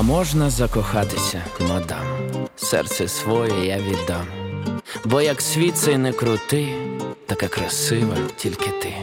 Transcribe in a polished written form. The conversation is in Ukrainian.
можна закохатися, мадам? Серце своє я віддам. Бо як світ цей не крути, така красива тільки ти.